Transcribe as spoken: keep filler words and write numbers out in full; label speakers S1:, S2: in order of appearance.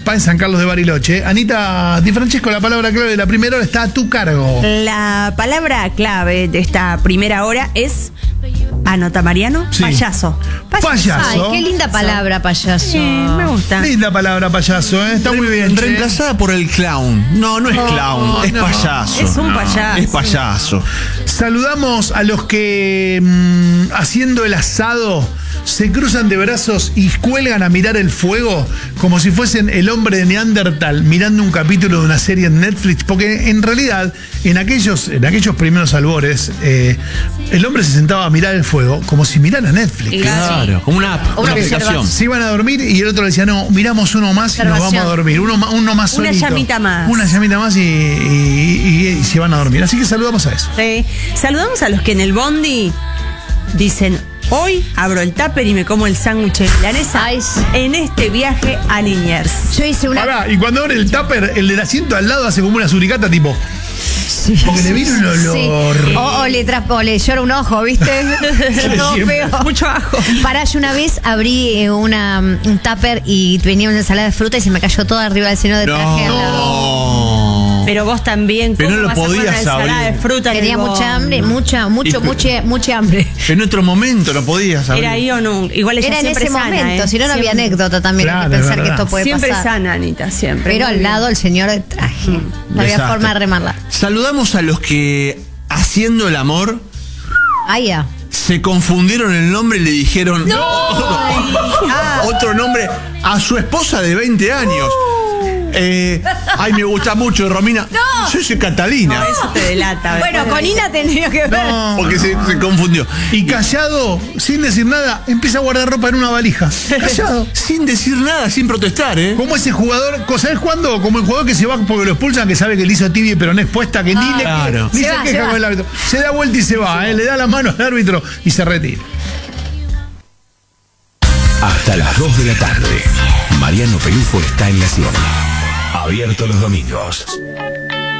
S1: Spa en San Carlos de Bariloche. Anita Di Francesco, la palabra clave de la primera hora está a tu cargo.
S2: La palabra clave de esta primera hora es, anota Mariano,
S1: Sí.
S2: payaso.
S1: Payaso.
S3: Ay, qué linda palabra, payaso.
S2: Sí, me gusta.
S1: Linda palabra, payaso, ¿eh? Está muy bien. che.
S4: Reemplazada por el clown. No, no es clown, es
S1: no.
S4: payaso.
S2: Es un payaso.
S4: Es payaso.
S1: Saludamos a los que mm, haciendo el asado se cruzan de brazos y cuelgan a mirar el fuego como si fuesen el hombre de Neandertal mirando un capítulo de una serie en Netflix, porque en realidad en aquellos, en aquellos primeros albores eh, el hombre se sentaba a mirar el fuego como si mirara Netflix.
S4: Claro, como una app, una
S3: Una
S4: aplicación.
S1: Se iban a dormir y el otro le decía, no, miramos uno más y nos vamos a
S3: Observación.
S1: dormir. Uno, ma- uno más
S2: Una
S1: solito.
S2: llamita más.
S1: Una llamita más y, y- y- y se van a dormir. Así que saludamos a eso.
S2: Sí. Saludamos a los que en el bondi dicen, hoy abro el tupper y me como el sándwich de milanesa
S3: Ay, sí.
S2: en este viaje a Liniers.
S3: Yo hice una.
S1: Pará, y cuando abre el tupper, el del asiento al lado hace como una suricata tipo. Porque le vino un olor.
S3: Sí. O, o le tra- o le llora un ojo, ¿viste? No,
S1: Siempre.
S3: feo.
S2: Mucho ajo.
S3: Pará, yo una vez abrí eh, una, un tupper y venía una ensalada de fruta y se me cayó toda arriba del seno de traje al lado.
S4: No.
S2: Pero vos también,
S4: Pero
S2: ¿cómo
S4: no lo
S2: vas a poner
S4: podías
S2: una ensalada
S4: abrir.
S2: de fruta en
S3: Tenía
S2: el
S3: mucha
S2: bondi?
S3: hambre, mucha, mucho,
S4: Y-
S3: mucha, mucha hambre.
S4: En otro momento no podías abrir.
S2: Era ahí o no. Igual ella
S3: Era en
S2: siempre
S3: ese
S2: sana,
S3: momento,
S2: ¿eh?
S3: si no, no había
S2: Siempre-
S3: anécdota también.
S1: Claro,
S3: Hay que
S1: es
S3: pensar que
S1: verdad.
S3: esto puede
S2: Siempre
S3: pasar.
S2: sana, Anita, siempre.
S3: Pero
S2: Muy
S3: al
S2: bien.
S3: lado el señor de traje. No había
S4: Desastre.
S3: forma de remarla.
S4: Saludamos a los que, haciendo el amor,
S3: Ah, ya.
S4: se confundieron el nombre y le dijeron
S2: Ah,
S4: otro nombre a su esposa de veinte años. Eh, ay, me gusta mucho, Romina.
S3: No.
S4: Yo soy Catalina.
S2: eso te delata.
S3: Bueno,
S2: después
S3: con
S2: de-
S3: Ina tendría que ver.
S4: Porque se, se confundió.
S1: Y callado, sin decir nada, empieza a guardar ropa en una valija. Callado.
S4: Sin decir nada, sin protestar, ¿eh?
S1: Como ese jugador, ¿sabes cuándo? Como el jugador que se va porque lo expulsan, que sabe que le hizo tibia y peroné expuesta, que ni le
S4: claro.
S1: ni
S3: Se
S1: se,
S3: va, se
S1: queja
S3: va.
S1: con el árbitro. Se da vuelta y se va, ¿eh? Le da la mano al árbitro y se retira.
S5: Hasta las dos de la tarde. Mariano Pelufo está en la cien. Abierto los domingos.